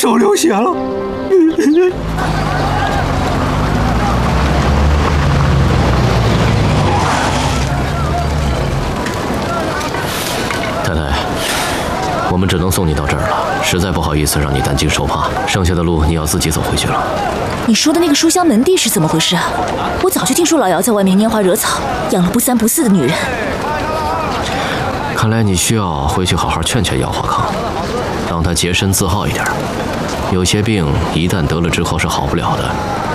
手流血了。 太太，我们只能送你到这儿了，实在不好意思让你担惊受怕，剩下的路你要自己走回去了。 你说的那个书香门第是怎么回事啊？我早就听说老姚在外面拈花惹草，养了不三不四的女人。 看来你需要回去好好劝劝姚华康，让他洁身自好一点。有些病一旦得了之后是好不了的。